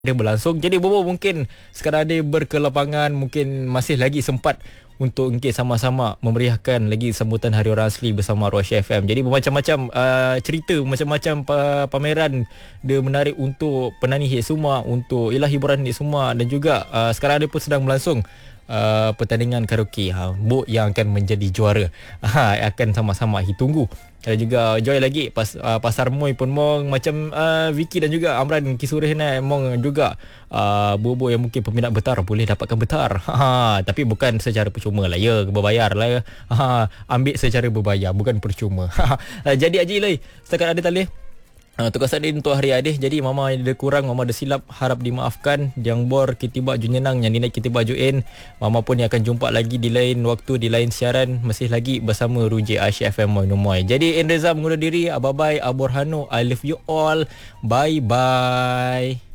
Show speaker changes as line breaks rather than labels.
dia berlangsung. Jadi Bobo mungkin sekarang dia berkelapangan, mungkin masih lagi sempat untuk mungkin sama-sama memeriahkan lagi sambutan Hari Orang Asli bersama Rosyah FM. Jadi bermacam-macam cerita, macam-macam pameran dia menarik untuk penani hit semua, untuk hiburan hit semua, dan juga sekarang dia pun sedang berlangsung pertandingan karaoke Bok yang akan menjadi juara akan sama-sama ditunggu. Dan juga Joy lagi Pasar Moi pun mong macam Vicky dan juga Amran Kisurih ni mong juga Bobo yang mungkin peminat betar boleh dapatkan betar. Tapi bukan secara percuma lah ya, berbayar lah ya. Ambil secara berbayar, bukan percuma. Jadi Haji Lai, setakat ada tali tugas adin untuk hari adih. Jadi mama ada kurang, mama ada silap, harap dimaafkan. Yang bor kita baju nyenang, yang dinaik kita bajuin. Mama pun yang akan jumpa lagi di lain waktu, di lain siaran, masih lagi bersama Ruji Asyik FM Moy. Jadi Indreza mengundur diri. Bye bye Aborhano, I love you all. Bye bye.